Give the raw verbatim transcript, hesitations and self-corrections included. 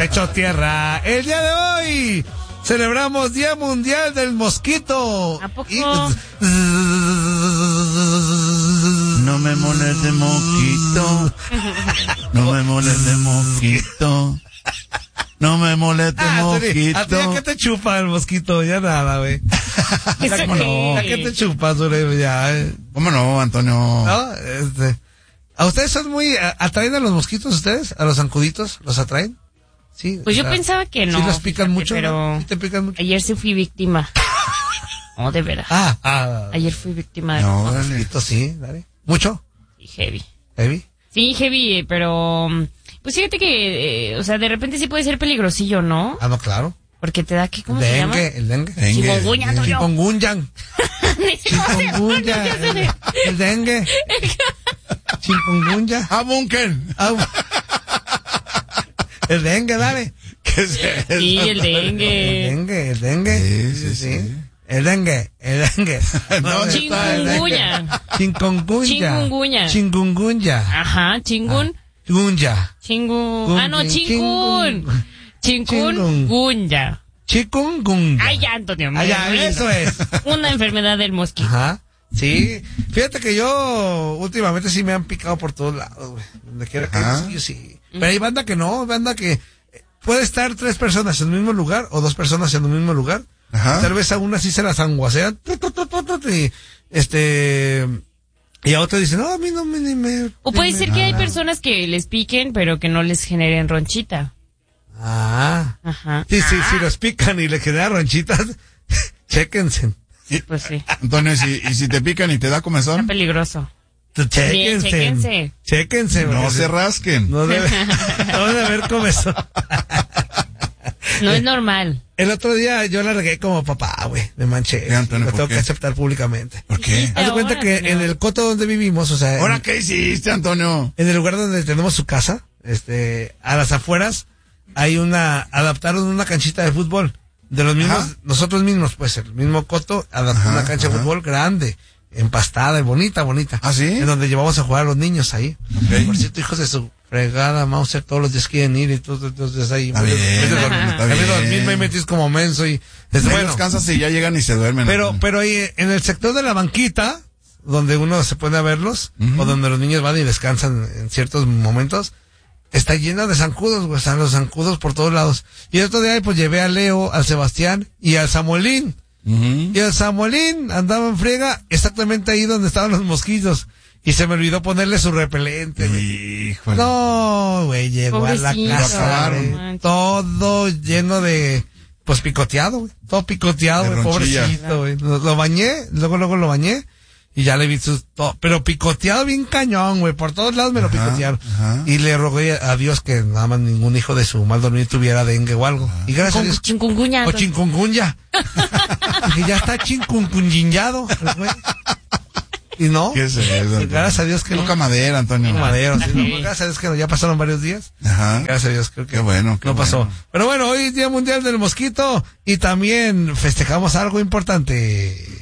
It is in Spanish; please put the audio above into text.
hecho tierra. El día de hoy celebramos Día Mundial del Mosquito. ¿A poco? Y... No me moleste mosquito. No me moleste mosquito. No me moleste ah, mosquito. ¿A ti a qué te chupa el mosquito? Ya nada, güey. ¿Cómo no? ¿A qué te chupas, güey? Ya, eh. ¿Cómo no, Antonio? No, este... ¿A ustedes son muy... ¿Atraen a los mosquitos ustedes? ¿A los zancuditos? ¿Los atraen? Sí. Pues yo sea, pensaba que no. ¿Sí los pican fíjate, mucho? Pero ¿Sí te pican mucho? ayer sí fui víctima. No, de veras. Ah, ah. Ayer fui víctima de No, los dale. Mosquitos, sí, dale. ¿Mucho? Sí, heavy. ¿Heavy? Sí, heavy, eh, pero... Pues fíjate que, eh, o sea, de repente sí puede ser peligrosillo, ¿no? Ah, no, claro. Porque te da, ¿qué, ¿cómo dengue, se llama? el dengue. Dengue. Chikungunya, Antonio. Chikungunya. Chikungunya. ¿Qué El, hace? el dengue. Chikungunya. ¡Ah, Bunken! Ah, el dengue, dale. ¿Qué es eso? Sí, el El dengue. dengue, el dengue. Sí, sí, sí. El dengue, el dengue. No, Chikungunya. Chikungunya. Chikungunya. Chikungunya. Ajá, chingun. Chikungunya. Chingun. Ah, no, Chingun. chingun. Chikungunya. Chikungunya. Ay, ya, Antonio. Ah, ya, mira, eso es. Una enfermedad del mosquito. Ajá. Sí. Fíjate que yo últimamente sí me han picado por todos lados, güey. Donde quiera que Ajá. sí, sí. Pero hay banda que no, banda que puede estar tres personas en el mismo lugar o dos personas en el mismo lugar. Ajá. Tal vez a una sí se la sanguasean. tu, tu, tu, tu, tu, Y este y a otra dicen, no, a mí no me ni me. O puede ni ser me- que hay Ah. personas que les piquen, pero que no les generen ronchita. Ah. Ajá. Sí, sí, sí, los pican y le generan ronchitas. Chéquense. Pues sí. Antonio, si, ¿y si te pican y te da Está comezón? peligroso. Chéquense. chéquense. Chéquense. No porque se rasquen. No debe, no debe haber comezón. No es normal. El otro día yo la regué como papá, güey. Me manché. ¿Qué, Antonio, Lo por tengo qué? que aceptar públicamente. ¿Por qué? Sí. Haz de cuenta Ahora, que Antonio. en el coto donde vivimos, o sea, ¿Ahora en, qué hiciste, Antonio? en el lugar donde tenemos su casa, este, a las afueras, hay una, adaptaron una canchita de fútbol. De los mismos, Ajá. nosotros mismos, pues, el mismo coto, adaptó Ajá, una cancha de ajá. fútbol grande, empastada y bonita, bonita. ¿Ah, sí? En donde llevamos a jugar a los niños ahí. Ok. Por cierto, hijos de su fregada, Mauser, todos los días quieren ir y todo, entonces ahí. Está en vez de- bien, en vez de dormir, está en vez de bien. dormir, me metís como menso y, es Ahí bueno. descansas y ya llegan y se duermen. Pero, Antonio. pero ahí en el sector de la banquita, donde uno se pone a verlos, Ujú. o donde los niños van y descansan en ciertos momentos, está llena de zancudos, güey, están los zancudos por todos lados. Y el otro día, pues llevé a Leo, al Sebastián y al Samuelín. Ujú. Y el Samuelín andaba en friega exactamente ahí donde estaban los mosquitos. Y se me olvidó ponerle su repelente, güey. Híjole. No, güey, llegó a la Pobrecito, casa, acabaron. güey, manches. todo lleno de, pues picoteado, güey, todo picoteado, De güey, ronchilla. pobrecito, güey. Lo, lo bañé, luego, luego lo bañé, y ya le vi sus, todo, pero picoteado bien cañón, güey, por todos lados me lo Ajá, picotearon. ajá. Y le rogué a Dios que nada más ningún hijo de su mal dormir tuviera dengue o algo. Y gracias a Con Dios. chikungunya. O chikungunya. Dije, ya está chikungunyado, güey. Y no. ¿Qué es eso, Antonio? Gracias a Dios que no. Toca madera, Antonio. Madero, sí, no, Sí. gracias a Dios que ya pasaron varios días. Ajá. Gracias a Dios, creo que Qué bueno, qué no pasó. bueno. Pero bueno, hoy es Día Mundial del Mosquito y también festejamos algo importante.